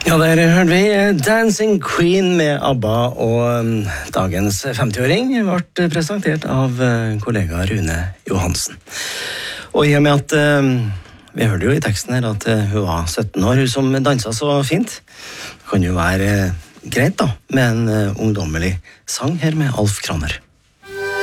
Ja, der hørte vi Dancing Queen med ABBA, og dagens 50-åring ble presentert av kollega Rune Johansen. Og i og med at vi hørte jo i teksten her at hun var 17 år, hun som danset så fint, det kan jo være greit da, med en ungdommelig sang her med Alf Kraner.